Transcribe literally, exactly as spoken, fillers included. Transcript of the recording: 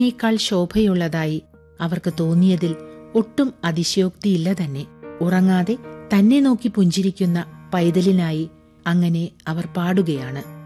േക്കാൾ ശോഭയുള്ളതായി അവർക്ക് തോന്നിയതിൽ ഒട്ടും അതിശയോക്തിയില്ല തന്നെ. ഉറങ്ങാതെ തന്നെ നോക്കി പുഞ്ചിരിക്കുന്ന പൈതലിനായി അങ്ങനെ അവർ പാടുകയാണ്.